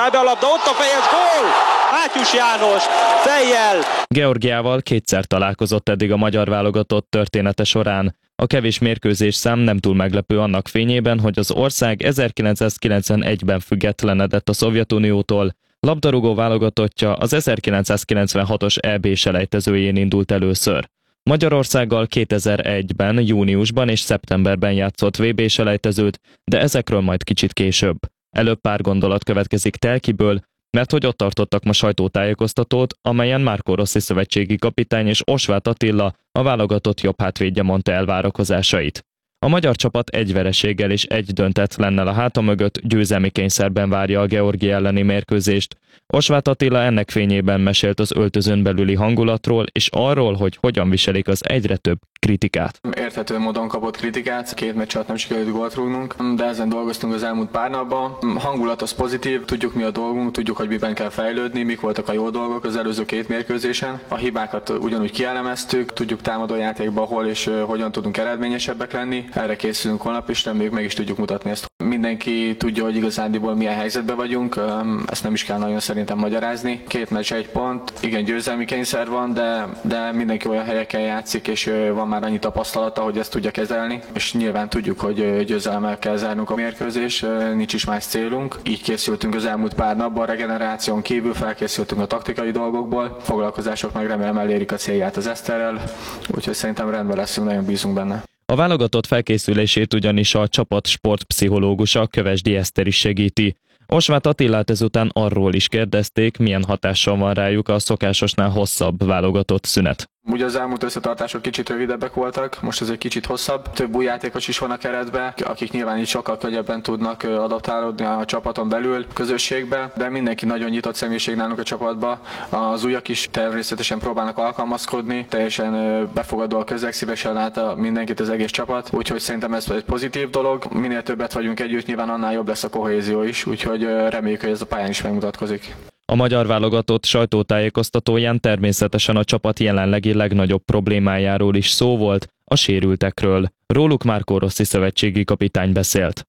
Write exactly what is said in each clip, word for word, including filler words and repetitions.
száll be a labda, ott a fejes gól! Mátyus János fejjel! Georgiával kétszer találkozott eddig a magyar válogatott története során. A kevés mérkőzés szám nem túl meglepő annak fényében, hogy az ország ezerkilencszázkilencvenegyben függetlenedett a Szovjetuniótól, labdarúgó válogatottja az ezerkilencszázkilencvenhatos é bé-selejtezőjén indult először. Magyarországgal kétezer-egyben, júniusban és szeptemberben játszott vé bé-selejtezőt, de ezekről majd kicsit később. Előbb pár gondolat következik Telkiből, mert hogy ott tartottak ma sajtótájékoztatót, amelyen Marco Rossi szövetségi kapitány és Osváth Attila, a válogatott jobb hátvédje mondta el várakozásait. A magyar csapat egy vereséggel és egy döntetlennel a háta mögött győzelmi kényszerben várja a Georgia elleni mérkőzést. Osváth Attila ennek fényében mesélt az öltözőn belüli hangulatról és arról, hogy hogyan viselik az egyre több kritikát. Érthető módon kapott kritikát, két meccs alatt nem sikerült gólt rúgnunk, de ezen dolgoztunk az elmúlt pár napban. Hangulat az pozitív, tudjuk mi a dolgunk, tudjuk, hogy miben kell fejlődni, mik voltak a jó dolgok az előző két mérkőzésen. A hibákat ugyanúgy kielemeztük, tudjuk támadójátékban hol és hogyan tudunk eredményesebbek lenni. Erre készülünk holnap is, reméljük meg is tudjuk mutatni ezt. Mindenki tudja, hogy igazándiból milyen helyzetben vagyunk, ezt nem is kell nagyon szerintem magyarázni. Két meccs, egy pont, igen, győzelmi kényszer van, de, de mindenki olyan helyeken játszik, és van már annyi tapasztalata, hogy ezt tudja kezelni, és nyilván tudjuk, hogy győzelemmel kell zárnunk a mérkőzés, nincs is más célunk. Így készültünk az elmúlt pár napban, a regeneráción kívül felkészültünk a taktikai dolgokból, foglalkozások meg remélem elérik a célját az Eszterrel, úgyhogy szerintem rendben leszünk, nagyon bízunk benne. A válogatott felkészülését ugyanis a csapat sportpszichológusa, Kövesdi Eszter is segíti. Osváth Attilát ezután arról is kérdezték, milyen hatással van rájuk a szokásosnál hosszabb válogatott szünet. Ugye az elmúlt összetartások kicsit rövidebbek voltak, most ez egy kicsit hosszabb. Több új játékos is van a keretben, akik nyilván így sokkal könnyebben tudnak adaptálódni a csapaton belül, közösségbe, de mindenki nagyon nyitott személyiség nálunk a csapatba. Az újak is természetesen próbálnak alkalmazkodni, teljesen befogadó a közeg, szívesen lát mindenkit az egész csapat, úgyhogy szerintem ez egy pozitív dolog. Minél többet vagyunk együtt, nyilván annál jobb lesz a kohézió is, úgyhogy reméljük, hogy ez a pályán is megmutatkozik. A magyar válogatott sajtótájékoztatóján természetesen a csapat jelenlegi legnagyobb problémájáról is szó volt, a sérültekről. Róluk Marco Rossi szövetségi kapitány beszélt.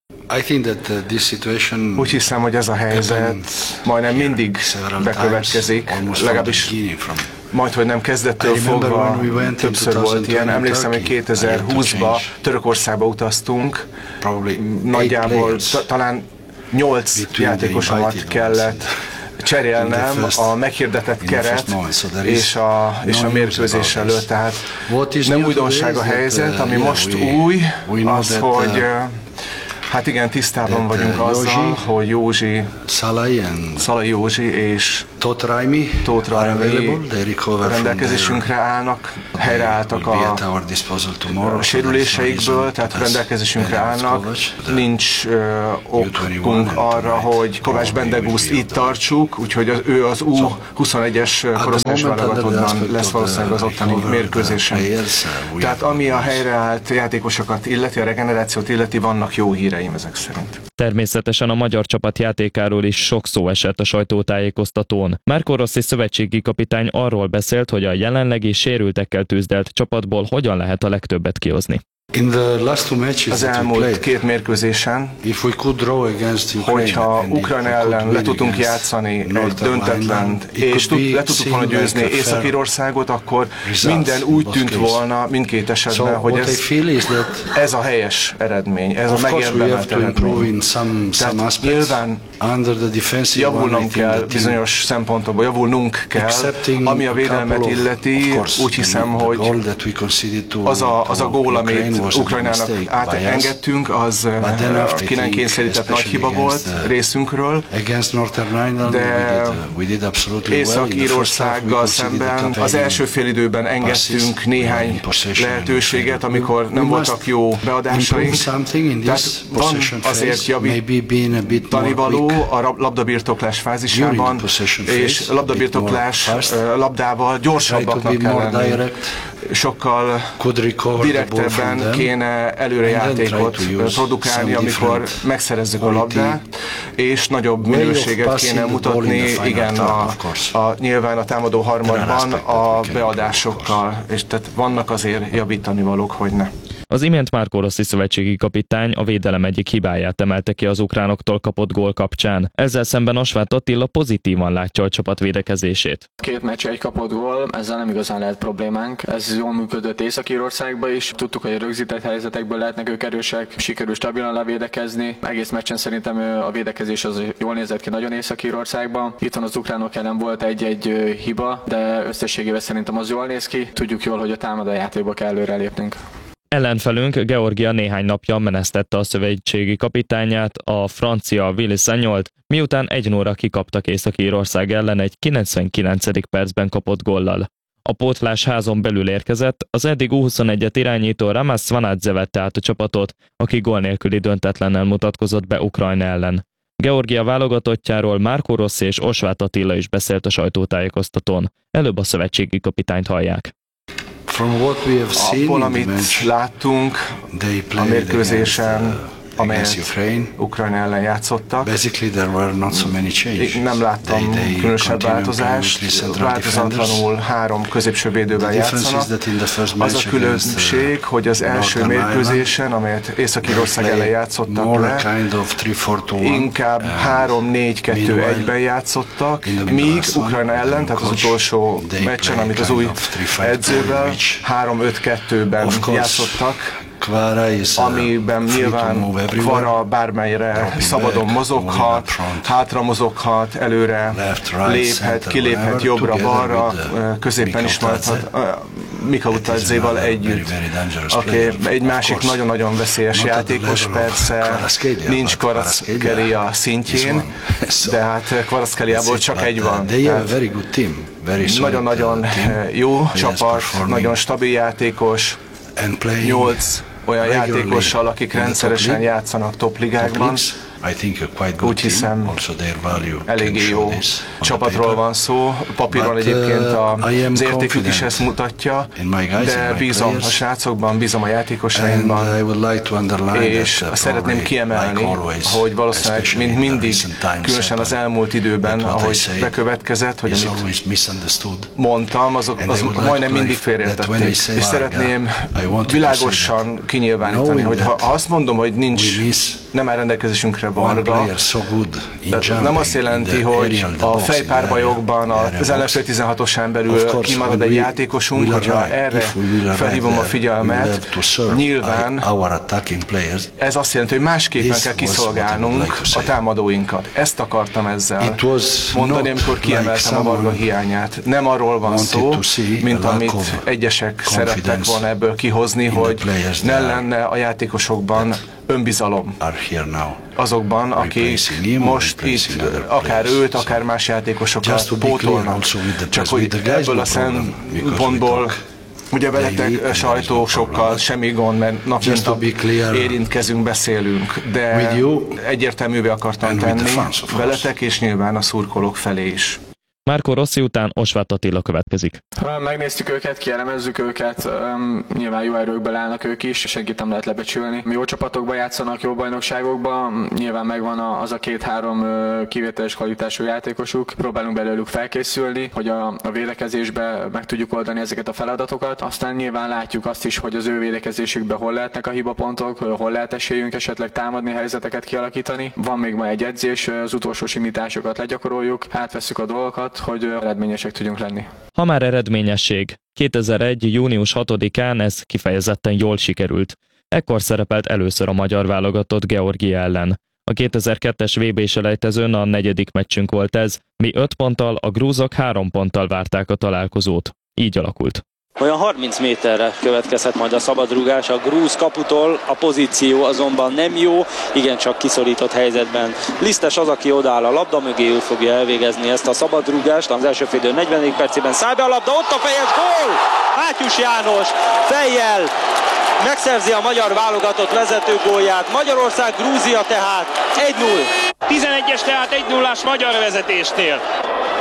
Úgy hiszem, hogy ez a helyzet majdnem mindig bekövetkezik, legalábbis majdhogy nem kezdettől fogva többször volt ilyen. Emlékszem, hogy kétezer-húszban Törökországba utaztunk, nagyjából talán nyolc játékosomat kellett cserélnem a meghirdetett keret és a, és a mérkőzés előtt, tehát nem újdonság a helyzet, ami most új, az, hogy hát igen, tisztában vagyunk azzal, hogy Józsi, Szalai Józsi és Tóth Raimi rendelkezésünkre állnak, helyreálltak a, a sérüléseikből, tehát rendelkezésünkre állnak. Nincs uh, okunk arra, hogy Kovács Bendegúzt itt tartsuk, úgyhogy az, ő az U huszonegyes korosztályos válogatottban lesz valószínűleg az ottani mérkőzésen. Tehát ami a helyreállt játékosokat illeti, a regenerációt illeti, vannak jó híreim ezek szerint. Természetesen a magyar csapat játékáról is sok szó esett a sajtótájékoztatón. Marco Rossi szövetségi kapitány arról beszélt, hogy a jelenlegi sérültekkel tűzdelt csapatból hogyan lehet a legtöbbet kihozni. Az elmúlt két mérkőzésen, hogyha Ukrajna ellen le tudtunk játszani egy döntetlent, és le tudtuk volna győzni Észak-Írországot, akkor minden úgy tűnt volna mindkét esetben, hogy ez, ez a helyes eredmény, ez a megérdemelt eredmény. Tehát nyilván javulnunk kell bizonyos szempontokból, javulnunk kell, ami a védelmet illeti. Úgy hiszem, hogy az a, az a gól, amit Ukrajnának átengedtünk, az ki nem kényszerített nagy hiba volt részünkről, de Észak-Írországgal szemben az első félidőben engedtünk néhány lehetőséget, amikor nem voltak jó beadásaink. Tehát van azért javítani való a labdabirtoklás fázisában, és labdabirtoklás labdával gyorsabbaknak kell lenni. Sokkal direktebben kéne előrejátékot produkálni, amikor megszerezzük a labdát, és nagyobb minőséget kéne mutatni, igen, a, a, nyilván a támadó harmadban a beadásokkal, és tehát vannak azért javítani valók, hogy ne. Az imént Marco Rossi szövetségi kapitány a védelem egyik hibáját emelte ki az ukránoktól kapott gól kapcsán. Ezzel szemben Osváth Attila pozitívan látja a csapat védekezését. Két meccs, egy kapott gól, ezzel nem igazán lehet problémánk. Ez jól működött Észak-Írországban is. Tudtuk, hogy a rögzített helyzetekből lehetnek ők erősek, sikerül stabilan levédekezni. Egész meccsen szerintem a védekezés az jól nézett ki nagyon Észak-Írországban. Itt van az ukránok ellen volt egy-egy hiba, de összességében szerintem az jól néz ki. Tudjuk jól, hogy a támadójátékba kell előrelépnünk. Ellenfelünk Georgia néhány napja menesztette a szövetségi kapitányát, a francia Willy Sagnolt, miután egy nullra kikaptak Észak-Írország ellen egy kilencvenkilencedik percben kapott góllal. A pótlás házon belül érkezett, az eddig U huszonegyet irányító Ramas Svanadze vette át a csapatot, aki gól nélküli döntetlennel mutatkozott be Ukrajna ellen. Georgia válogatottjáról Marco Rossi és Osváth Attila is beszélt a sajtótájékoztatón. Előbb a szövetségi kapitányt hallják. Abból, amit láttunk a mérkőzésen, amelyet Ukrajna ellen játszottak, nem láttam különösebb változást, változatlanul három középső védővel játszanak. Az a különbség, hogy az első mérkőzésen, amelyet Észak-Írország ellen játszottak le, inkább három négy kettő egyben játszottak, míg Ukrajna ellen, tehát az utolsó meccsen, amit az új edzővel három öt kettőben játszottak, amiben nyilván Kvara bármelyre szabadon mozoghat, hátra mozoghat, előre léphet, kiléphet jobbra-balra, középen is maradhat Mika Utadzéval együtt, aki egy másik nagyon-nagyon veszélyes játékos, persze nincs Kvaratskhelia szintjén, de hát Kvaratskeliából csak egy van. Nagyon-nagyon jó csapat, nagyon stabil játékos, nyolc olyan játékossal, akik rendszeresen játszanak topligákban. Úgy hiszem, eléggé jó csapatról van szó. Papíron egyébként az értékük is ezt mutatja, de bízom a srácokban, bízom a játékosaimban, és szeretném kiemelni, hogy valószínűleg, mint mindig, különösen az elmúlt időben, ahogy bekövetkezett, hogy amit mondtam, azok, az majdnem mindig félreértették. És szeretném világosan kinyilvánítani, hogy ha azt mondom, hogy nincs, nem áll rendelkezésünkre Varga, nem azt jelenti, hogy a fejpárbajokban az ellenfél tizenhatosán belül kimarad egy játékosunk, hogyha erre felhívom a figyelmet, nyilván ez azt jelenti, hogy másképpen kell kiszolgálnunk a támadóinkat. Ezt akartam ezzel mondani, amikor kiemeltem a Varga hiányát. Nem arról van szó, mint amit egyesek szerettek volna ebből kihozni, hogy ne lenne a játékosokban önbizalom azokban, akik most itt akár őt, akár más játékosokat pótolnak. Csak hogy ebből a szempontból ugye veletek sajtósokkal semmi gond, mert nap mint nap érintkezünk, beszélünk, de egyértelművé akartam tenni veletek és nyilván a szurkolók felé is. Marco Rossi után Osváth Attila következik. Megnéztük őket, kielemezzük őket, nyilván jó erőkből állnak ők is, senkit nem lehet lebecsülni. Jó csapatokban játszanak, jó bajnokságokban, nyilván megvan az a két-három kivételes kvalitású játékosuk. Próbálunk belőlük felkészülni, hogy a, a védekezésbe meg tudjuk oldani ezeket a feladatokat. Aztán nyilván látjuk azt is, hogy az ő védekezésükben hol lehetnek a hibapontok, hol lehet esélyünk esetleg támadni, helyzeteket kialakítani. Van még ma egy edzés, az utolsó simításokat legyakoroljuk, átvesszük a dolgokat, hogy eredményesek tudjunk lenni. Ha már eredményesség, kétezer-egy. június hatodikán ez kifejezetten jól sikerült. Ekkor szerepelt először a magyar válogatott Georgia ellen. A kétezer-kettes vé bé-selejtezőn a negyedik meccsünk volt ez, mi öt ponttal, a grúzok három ponttal várták a találkozót. Így alakult. Olyan harminc méterre következhet majd a szabadrúgás a grúz kaputól, a pozíció azonban nem jó, igencsak kiszorított helyzetben. Lisztes az, aki odáll a labda mögé, ő fogja elvégezni ezt a szabadrúgást. Az első félidő negyvenedik percében száll be a labda, ott a fejes gól! Mátyus János fejjel megszerzi a magyar válogatott vezető gólját. Magyarország, Grúzia tehát egy null. tizenegyes tehát egy nullás magyar vezetésnél.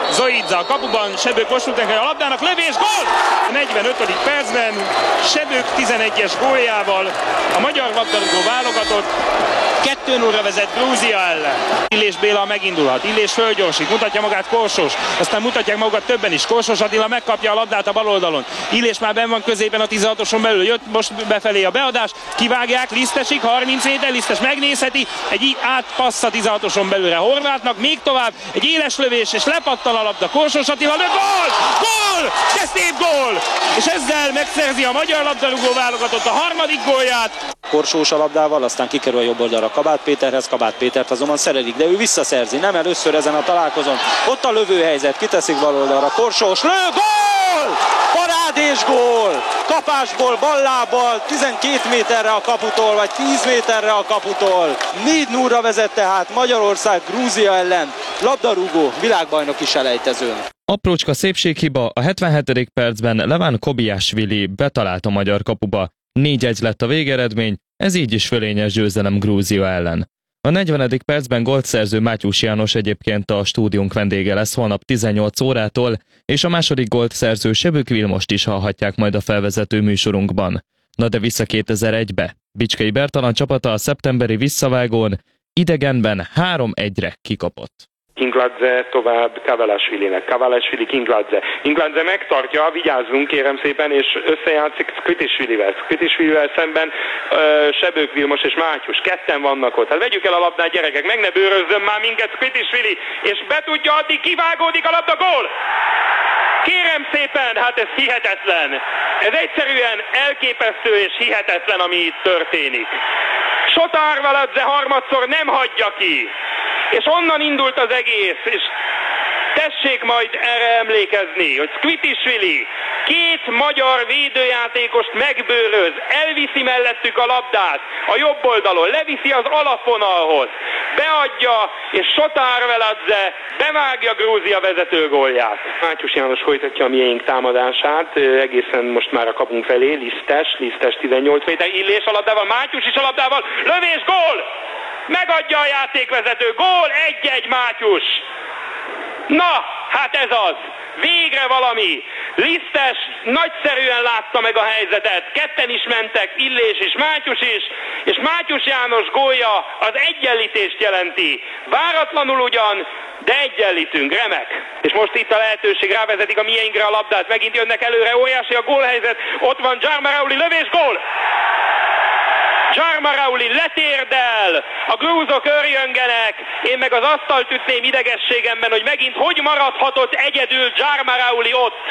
Zoidza a kapuban, Sebők most tudták a labdának, lövés, gól! A negyvenötödik percben Sebők tizenegyes góljával a magyar labdarúgó válogatott kettő nullra vezet Grúzia ellen. Illés Béla megindulhat, Illés fölgyorsít, mutatja magát Korsós, aztán mutatják magukat többen is. Korsós Attila megkapja a labdát a bal oldalon. Illés már benn van középen a tizenhatoson belül, jött most befelé a beadás, kivágják, Lisztesig, harminc méter, Lisztes megnézheti, egy átpassz a tizenhatoson belülre Horvátnak, még tovább, egy éles lövés, és lepattan a labda, Korsós Attila lő, gól! Gól! De szép gól! És ezzel megszerzi a magyar labdarúgó válogatott a harmadik gólját. Korsós a labdával, aztán kikerül a jobb oldalra Kabát Péterhez, Kabát Pétert azonban szerelik, de ő visszaszerzi, nem először ezen a találkozón. Ott a lövőhelyzet, kiteszik bal oldalra, Korsós lő, gól! Parádés gól! Kapásból, ballábbal, tizenkét méterre a kaputól, vagy tíz méterre a kaputól. négy nullra vezet tehát Magyarország Grúzia ellen, labdarúgó világbajnoki selejtezőn. Aprócska szépséghiba, a hetvenhetedik percben Leván Kobiásvili betalált a magyar kapuba. négy egy lett a végeredmény, ez így is fölényes győzelem Grúzia ellen. A negyvenedik percben gólt szerző Mátyus János egyébként a stúdiónk vendége lesz holnap tizennyolc órától, és a második gólt szerző Sebők Vilmost is hallhatják majd a felvezető műsorunkban. Na de vissza kétezer-egybe. Bicskei Bertalan csapata a szeptemberi visszavágón idegenben három egyre kikapott. Kingladze tovább Kavalashvilinek, Kavalashvili Kingladze. Kingladze megtartja, vigyázzunk kérem szépen, és összejátszik Skvitisvilivel. Skvitisvilivel szemben ö, Sebők Vilmos és Mátyus. Ketten vannak ott. Hát vegyük el a labdát, gyerekek, meg ne bőrözzön már minket Skvitisvili, és be tudja adni, kivágódik a labda, gól! Kérem szépen, hát ez hihetetlen. Ez egyszerűen elképesztő és hihetetlen, ami itt történik. Sota Arveladze harmadszor nem hagyja ki. És onnan indult az egész, és tessék majd erre emlékezni, hogy Skvitisvili két magyar védőjátékost megbőröz, elviszi mellettük a labdát a jobb oldalon, leviszi az alapvonalhoz, beadja, és Sota Arveladze bevágja Grúzia vezető gólját. Mátyus János folytatja a miénk támadását, egészen most már a kapunk felé, Lisztes, Lisztes tizennyolc méter, Illés a labdával, Mátyus is a labdával, lövés, gól! Megadja a játékvezető, gól, egy-egy Mátyus. Na, hát ez az. Végre valami. Lisztes nagyszerűen látta meg a helyzetet. Ketten is mentek, Illés és Mátyus is, és Mátyus János gólja az egyenlítést jelenti. Váratlanul ugyan, de egyenlítünk, remek. És most itt a lehetőség, rávezetik a mieinkre a labdát, megint jönnek előre, óriási a gólhelyzet, ott van Jarmarauli, lövés, gól! Jarmarauli letérdel, a grúzok örjöngenek, én meg az asztalt ütném idegességemben, hogy megint hogy maradhatott egyedül Jarmarauli ott.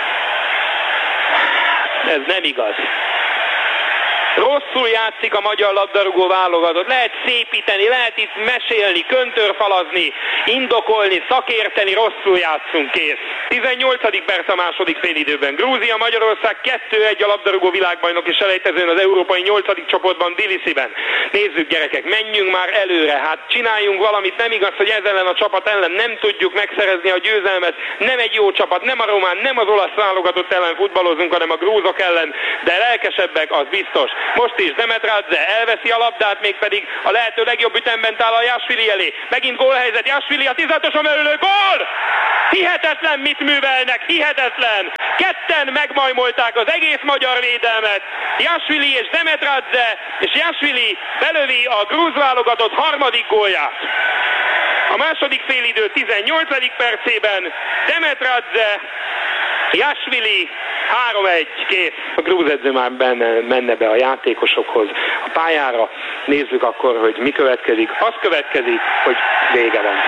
Ez nem igaz. Rosszul játszik a magyar labdarúgó válogatott. Lehet szépíteni, lehet itt mesélni, köntörfalazni, indokolni, szakérteni, rosszul játszunk, kész. tizennyolcadik perc a második félidőben. Grúzia, Magyarország kettő egy a labdarúgó világbajnoki selejtezőn az európai nyolcadik csoportban, Tbilisiben. Nézzük gyerekek, menjünk már előre, hát csináljunk valamit, nem igaz, hogy ezzel ellen a csapat ellen nem tudjuk megszerezni a győzelmet. Nem egy jó csapat, nem a román, nem az olasz válogatott ellen futballozunk, hanem a grúzok ellen, de lelkesebbek, az biztos. Most is Demetradze elveszi a labdát, mégpedig a lehető legjobb ütemben áll a Jasvili elé. Megint gólhelyzet, Jasvili a tizenhatoson belül, gól! Hihetetlen, mit művelnek, hihetetlen! Ketten megmajmolták az egész magyar védelmet, Jasvili és Demetradze, és Jasvili belövi a grúz válogatott harmadik gólját. A második félidő tizennyolcadik percében Demetradze, Jasvili, három egy, kész. A grúz edző már benne, menne be a játékosokhoz a pályára. Nézzük akkor, hogy mi következik. Az következik, hogy vége van.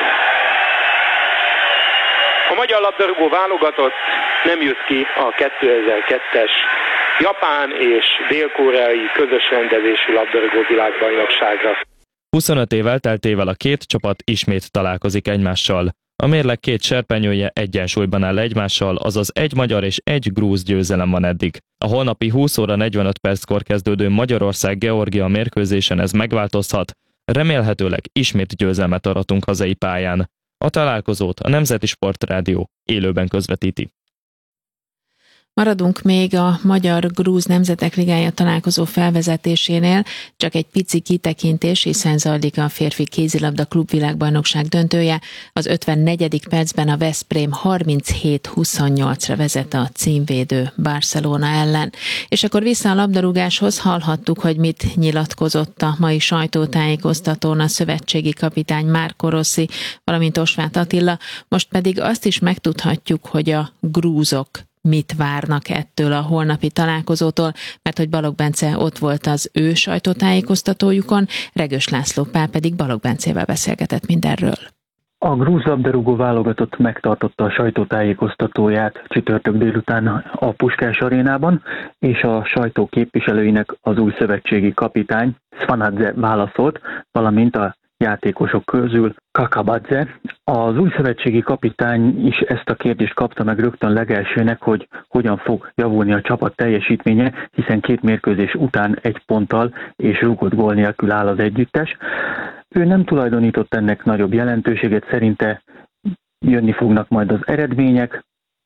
A magyar labdarúgó válogatott nem jut ki a kétezer-kettes japán és dél-koreai közös rendezésű labdarúgó világbajnokságra. huszonöt év elteltével a két csapat ismét találkozik egymással. A mérleg két serpenyője egyensúlyban áll egymással, azaz egy magyar és egy grúz győzelem van eddig. A holnapi húsz óra negyvenöt perckor kezdődő Magyarország-Georgia mérkőzésen ez megváltozhat, remélhetőleg ismét győzelmet aratunk hazai pályán. A találkozót a Nemzeti Sportrádió élőben közvetíti. Maradunk még a Magyar-Grúz Nemzetek Ligája találkozó felvezetésénél, csak egy pici kitekintés, hiszen zajlik a férfi kézilabda klubvilágbajnokság döntője. Az ötvennegyedik percben a Veszprém harminchét huszonnyolcra vezet a címvédő Barcelona ellen. És akkor vissza a labdarúgáshoz, hallhattuk, hogy mit nyilatkozott a mai sajtótájékoztatón a szövetségi kapitány Marco Rossi, valamint Osváth Attila. Most pedig azt is megtudhatjuk, hogy a grúzok mit várnak ettől a holnapi találkozótól, mert hogy Balogh Bence ott volt az ő sajtótájékoztatójukon, Regős László Pál pedig Balogh Bencével beszélgetett mindenről. A grúz labdarúgó válogatott megtartotta a sajtótájékoztatóját csütörtök délután a Puskás arénában, és a sajtó képviselőinek az új szövetségi kapitány Svanadze válaszolt, valamint a játékosok közül Kakabadze. Az új szövetségi kapitány is ezt a kérdést kapta meg rögtön legelsőnek, hogy hogyan fog javulni a csapat teljesítménye, hiszen két mérkőzés után egy ponttal és rúgott gól nélkül áll az együttes. Ő nem tulajdonított ennek nagyobb jelentőséget, szerinte jönni fognak majd az eredmények,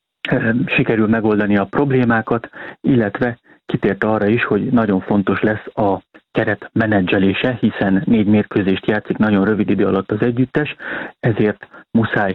sikerül megoldani a problémákat, illetve kitért arra is, hogy nagyon fontos lesz a keret menedzselése, hiszen négy mérkőzést játszik nagyon rövid idő alatt az együttes, ezért muszáj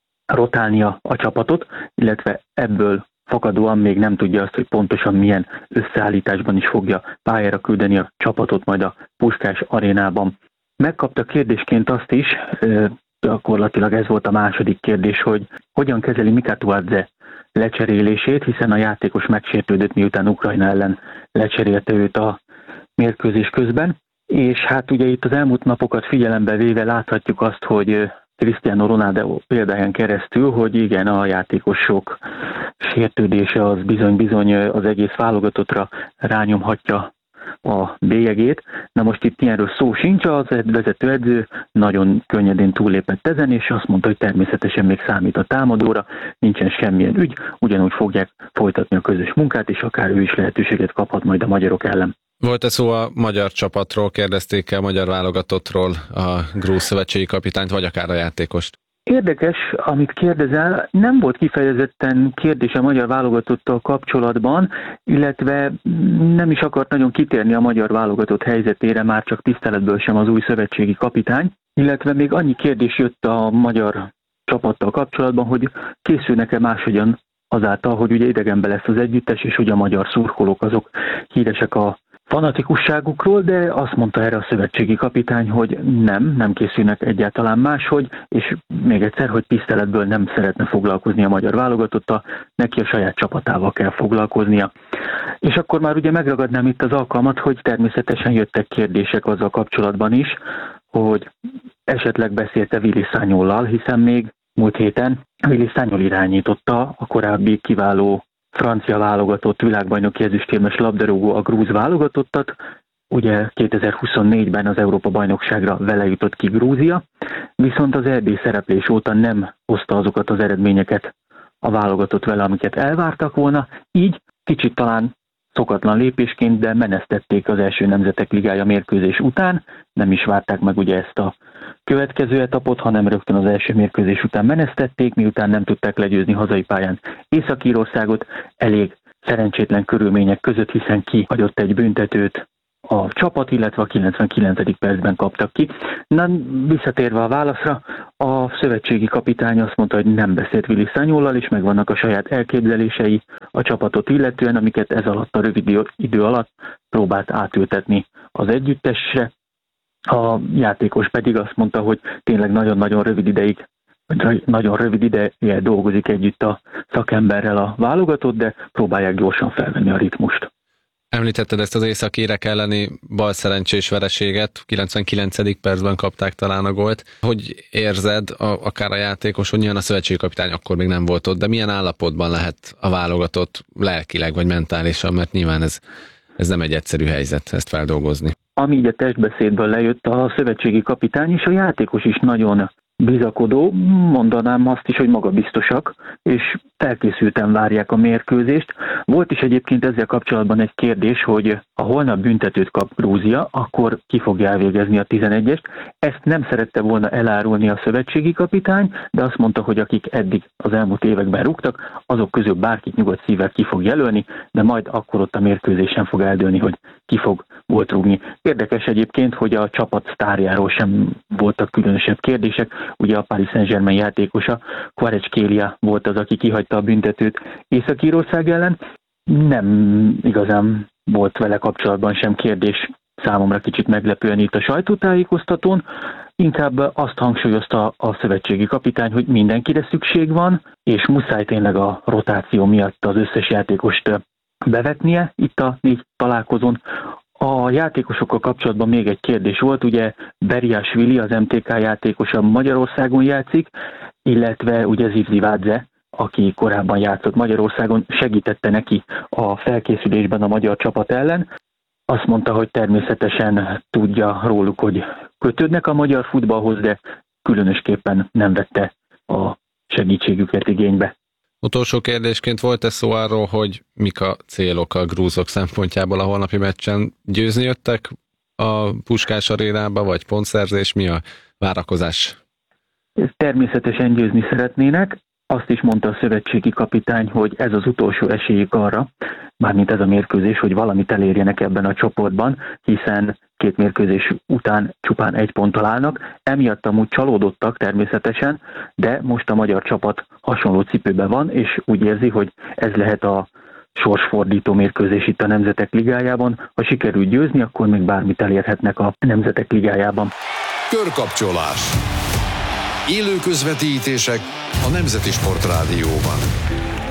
rotálnia a csapatot, illetve ebből fakadóan még nem tudja azt, hogy pontosan milyen összeállításban is fogja pályára küldeni a csapatot majd a Puskás arénában. Megkapta kérdésként azt is, gyakorlatilag ez volt a második kérdés, hogy hogyan kezeli Mika Tuadze lecserélését, hiszen a játékos megsértődött, miután Ukrajna ellen lecserélte őt a mérkőzés közben, és hát ugye itt az elmúlt napokat figyelembe véve láthatjuk azt, hogy Cristiano Ronaldo példáján keresztül, hogy igen, a játékosok sértődése az bizony-bizony az egész válogatottra rányomhatja a bélyegét. Na most itt ilyenről szó sincs, az vezetőedző nagyon könnyedén túllépett ezen, és azt mondta, hogy természetesen még számít a támadóra, nincsen semmilyen ügy, ugyanúgy fogják folytatni a közös munkát, és akár ő is lehetőséget kaphat majd a magyarok ellen. Volt-e szó a magyar csapatról, kérdezték el a magyar válogatottról a grúz szövetségi kapitányt, vagy akár a játékost? Érdekes, amit kérdezel, nem volt kifejezetten kérdés a magyar válogatottal kapcsolatban, illetve nem is akart nagyon kitérni a magyar válogatott helyzetére, már csak tiszteletből sem az új szövetségi kapitány, illetve még annyi kérdés jött a magyar csapattal kapcsolatban, hogy készülnek-e máshogyan azáltal, hogy ugye idegenben lesz az együttes, és hogy a magyar szurkolók azok híresek a fanatikusságukról, de azt mondta erre a szövetségi kapitány, hogy nem, nem készülnek egyáltalán máshogy, és még egyszer, hogy tiszteletből nem szeretne foglalkozni a magyar válogatottal, neki a saját csapatával kell foglalkoznia. És akkor már ugye megragadnám itt az alkalmat, hogy természetesen jöttek kérdések azzal kapcsolatban is, hogy esetleg beszélte Vili Szányollal, hiszen még múlt héten Vili Szányol irányította a korábbi kiváló francia válogatott világbajnoki ezüstérmes labdarúgó a grúz válogatottat, ugye kétezer-huszonnégyben az Európa-bajnokságra vele jutott ki Grúzia, viszont az é bé szereplés óta nem hozta azokat az eredményeket a válogatott vele, amiket elvártak volna, így kicsit talán szokatlan lépésként, de menesztették az első Nemzetek Ligája mérkőzés után, nem is várták meg ugye ezt a következő etapot, hanem rögtön az első mérkőzés után menesztették, miután nem tudták legyőzni hazai pályán Észak-Írországot elég szerencsétlen körülmények között, hiszen kihagyott egy büntetőt a csapat, illetve a kilencvenkilencedik percben kaptak ki. Na, visszatérve a válaszra, a szövetségi kapitány azt mondta, hogy nem beszélt Vili Szányollal, és megvannak a saját elképzelései a csapatot illetően, amiket ez alatt a rövid idő alatt próbált átültetni az együttesre. A játékos pedig azt mondta, hogy tényleg nagyon-nagyon rövid ideig, nagyon rövid ideje dolgozik együtt a szakemberrel a válogatott, de próbálják gyorsan felvenni a ritmust. Említetted ezt az északírek elleni balszerencsés vereséget, kilencvenkilencedik percben kapták talán a gólt. Hogy érzed, a, akár a játékos, hogy nyilván a szövetségi kapitány akkor még nem volt ott, de milyen állapotban lehet a válogatott lelkileg vagy mentálisan, mert nyilván ez, ez nem egy egyszerű helyzet ezt feldolgozni. Ami így a testbeszédből lejött, a szövetségi kapitány és a játékos is nagyon bizakodó, mondanám azt is, hogy magabiztosak, és felkészülten várják a mérkőzést. Volt is egyébként ezzel kapcsolatban egy kérdés, hogy ha holnap büntetőt kap Grúzia, akkor ki fogja elvégezni a tizenegyest. Ezt nem szerette volna elárulni a szövetségi kapitány, de azt mondta, hogy akik eddig az elmúlt években rúgtak, azok közül bárkit nyugodt szívvel ki fog jelölni, de majd akkor ott a mérkőzésen fog eldőlni, hogy ki fog gólt rúgni. Érdekes egyébként, hogy a csapat sztárjáról sem voltak különösebb kérdések. Ugye a Paris Saint-Germain játékosa, Kvaratskhelia volt az, aki kihagyta a büntetőt Észak-Írország ellen. Nem igazán volt vele kapcsolatban sem kérdés, számomra kicsit meglepően itt a sajtótájékoztatón. Inkább azt hangsúlyozta a szövetségi kapitány, hogy mindenkire szükség van, és muszáj tényleg a rotáció miatt az összes játékost bevetnie itt a négy találkozón. A játékosokkal kapcsolatban még egy kérdés volt, ugye Beriashvili, az em té ká játékosa Magyarországon játszik, illetve ugye Zivzivadze, aki korábban játszott Magyarországon, segítette neki a felkészülésben a magyar csapat ellen. Azt mondta, hogy természetesen tudja róluk, hogy kötődnek a magyar futballhoz, de különösképpen nem vette a segítségüket igénybe. Utolsó kérdésként volt-e szó arról, hogy mik a célok a grúzok szempontjából a holnapi meccsen? Győzni jöttek a Puskás arénába, vagy pontszerzés? Mi a várakozás? Természetesen győzni szeretnének. Azt is mondta a szövetségi kapitány, hogy ez az utolsó esélyük arra, mármint ez a mérkőzés, hogy valamit elérjenek ebben a csoportban, hiszen két mérkőzés után csupán egy ponttal állnak. Emiatt amúgy csalódottak természetesen, de most a magyar csapat hasonló cipőben van, és úgy érzi, hogy ez lehet a sorsfordító mérkőzés itt a Nemzetek Ligájában. Ha sikerül győzni, akkor még bármit elérhetnek a Nemzetek Ligájában. Körkapcsolás. Élő közvetítések a Nemzeti Sportrádióban.